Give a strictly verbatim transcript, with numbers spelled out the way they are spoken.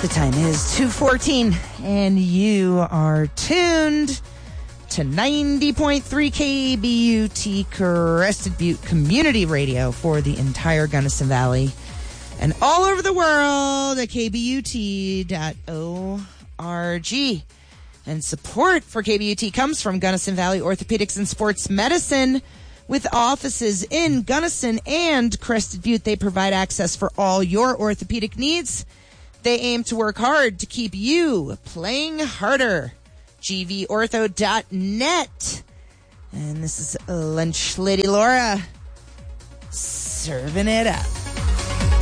The time is two fourteen, and you are tuned to ninety point three K B U T Crested Butte Community Radio for the entire Gunnison Valley and all over the world at K B U T dot org. And support for K B U T comes from Gunnison Valley Orthopedics and Sports Medicine. With offices in Gunnison and Crested Butte, they provide access for all your orthopedic needs. They aim to work hard to keep you playing harder. G V ortho dot net. And this is Lunch Lady Laura serving it up.